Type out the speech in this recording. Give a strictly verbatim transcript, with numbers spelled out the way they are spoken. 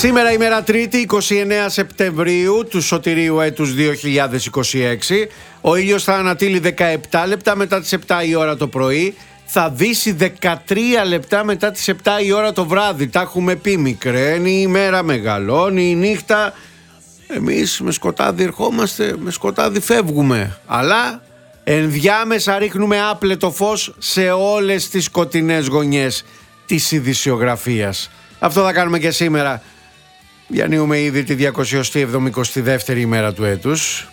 Σήμερα ημέρα Τρίτη, εικοστή ενάτη Σεπτεμβρίου του σωτηρίου έτους δύο χιλιάδες είκοσι έξι. Ο ήλιος θα ανατείλει δεκαεπτά λεπτά μετά τις επτά η ώρα το πρωί. Θα δύσει δεκατρία λεπτά μετά τις επτά η ώρα το βράδυ. Τα έχουμε πει, μικραίνει η μέρα, μεγαλώνει η νύχτα. Εμείς με σκοτάδι ερχόμαστε, με σκοτάδι φεύγουμε. Αλλά ενδιάμεσα ρίχνουμε άπλετο φως σε όλες τις σκοτεινές γωνιές της ειδησιογραφίας. Αυτό θα κάνουμε και σήμερα. Διανύουμε ήδη τη διακόσια εβδομηκοστή δεύτερη ημέρα του έτους.